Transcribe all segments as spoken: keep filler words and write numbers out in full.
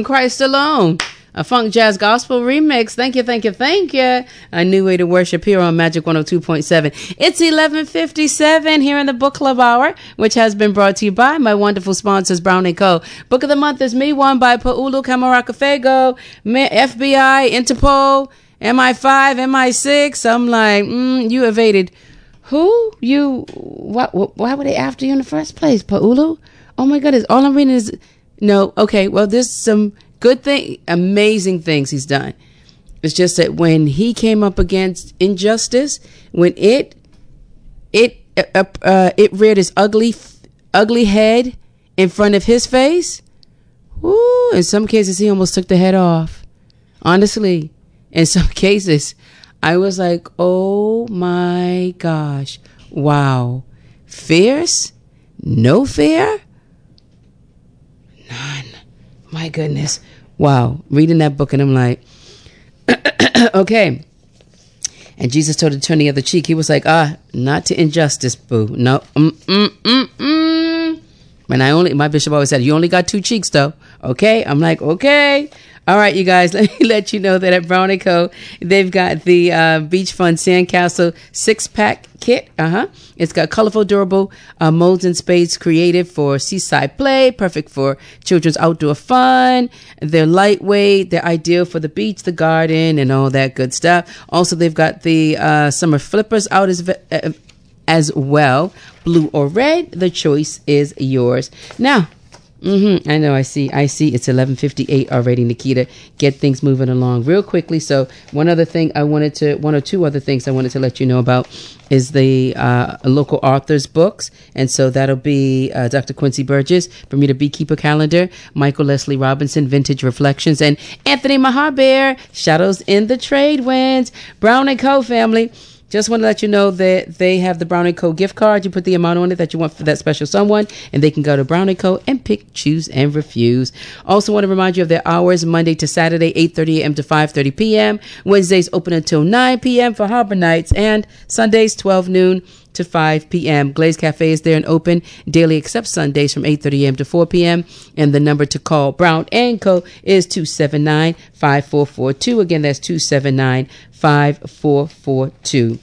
Christ Alone. A funk jazz gospel remix. Thank you, thank you, thank you. A new way to worship here on Magic one oh two point seven. It's eleven fifty-seven here in the Book Club Hour, which has been brought to you by my wonderful sponsors, Brown and Co. Book of the Month is Me One by Paulu Camaracafego, F B I, Interpol, M I five, M I six. I'm like, mm, you evaded. Who? You? What? Why were they after you in the first place, Paulu? Oh my goodness. All I'm reading is, no. Okay, well, there's some good thing, amazing things he's done. It's just that when he came up against injustice, when it it uh, uh, it reared its ugly ugly head in front of his face, whoo, in some cases he almost took the head off. Honestly, in some cases, I was like, oh my gosh, wow, fierce, no fear, none. My goodness. Wow. Reading that book and I'm like, okay. And Jesus told her to turn the other cheek. He was like, ah, not to injustice, boo. No. Mm, mm, mm, mm. And I only, my bishop always said, you only got two cheeks though. Okay. I'm like, okay. All right, you guys, let me let you know that at Brown and Co., they've got the uh, Beach Fun Sandcastle six-pack kit. Uh-huh. It's got colorful, durable uh, molds and spades created for seaside play, perfect for children's outdoor fun. They're lightweight. They're ideal for the beach, the garden, and all that good stuff. Also, they've got the uh, summer flippers out as, uh, as well. Blue or red, the choice is yours. Now, Mm-hmm. I know. I see. I see. It's eleven fifty-eight already, Nikita. Get things moving along real quickly. So one other thing I wanted to, one or two other things I wanted to let you know about is the uh, local authors books. And so that'll be uh, Doctor Quincy Burgess, Bermuda Beekeeper Calendar, Michael Leslie Robinson, Vintage Reflections, and Anthony Mahaber, Shadows in the Trade Winds. Brown and Co. family. Just want to let you know that they have the Brown and Co. gift card. You put the amount on it that you want for that special someone, and they can go to Brown and Co. and pick, choose, and refuse. Also want to remind you of their hours, Monday to Saturday, eight thirty a.m. to five thirty p.m. Wednesdays open until nine p.m. for Harbor Nights, and Sundays twelve noon to five p.m. Glaze Cafe is there and open daily except Sundays from eight thirty a.m. to four p.m. And the number to call Brown and Co. is two seven nine, five four four two. Again, that's two seven nine, five four four two.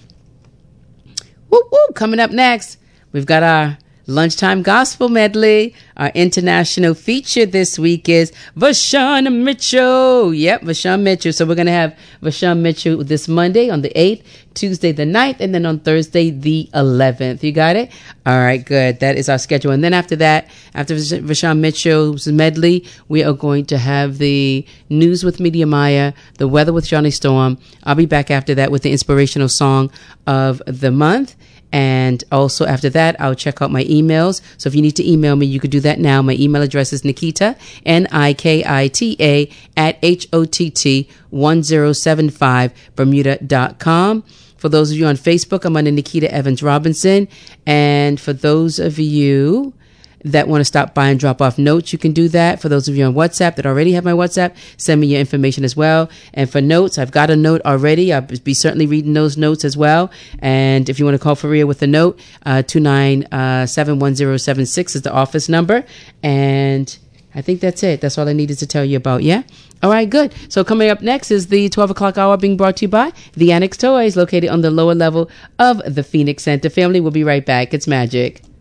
Whoop, whoop. Coming up next, we've got our Lunchtime Gospel Medley. Our international feature this week is Vashawn Mitchell. Yep, Vashawn Mitchell. So we're going to have Vashawn Mitchell this Monday on the eighth, Tuesday the ninth, and then on Thursday the eleventh. You got it? All right, good. That is our schedule. And then after that, after Vashawn Mitchell's medley, we are going to have the News with Media Maya, the Weather with Johnny Storm. I'll be back after that with the inspirational song of the month. And also after that, I'll check out my emails. So if you need to email me, you could do that now. My email address is Nikita, N I K I T A, at H O T T one zero seven five Bermuda dot com. For those of you on Facebook, I'm under Nikita Evans Robinson. And for those of you that want to stop by and drop off notes, you can do that. For those of you on WhatsApp that already have my WhatsApp, send me your information as well. And for notes, I've got a note already. I'll be certainly reading those notes as well. And if you want to call Faria with a note, uh, two nine seven one zero seven six is the office number. And I think that's it. That's all I needed to tell you about. Yeah? All right, good. So coming up next is the twelve o'clock hour being brought to you by The Annex Toys, located on the lower level of the Phoenix Center. Family, we'll be right back. It's magic.